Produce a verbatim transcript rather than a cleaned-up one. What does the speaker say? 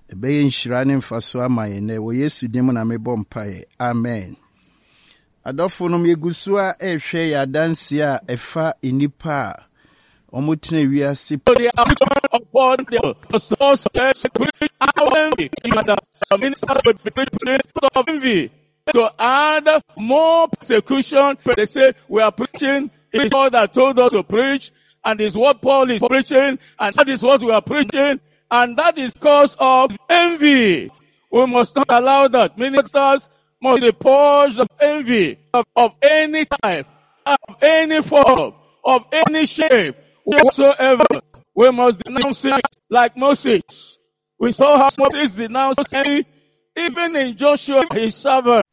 Ɛbɛyɛ nhyira ne mfaso ama yɛn nɛ wɔ Yesu dim na mebɔ mpaeɛ. Amen. Adɔfo no yɛgu so a ɛhwɛ yɛ adanse a ɛfa nnipa a ɔmo tena wiase upon the source of envy, the ministers of envy to add more persecution. They say we are preaching. It's all that told us to preach, and it's what Paul is preaching, and that is what we are preaching, and that is cause of envy. We must not allow that. Ministers must be purged of envy of, of any type, of any form, of any shape whatsoever. We must denounce it like Moses. We saw how Moses denounced envy, even in Joshua, his servant.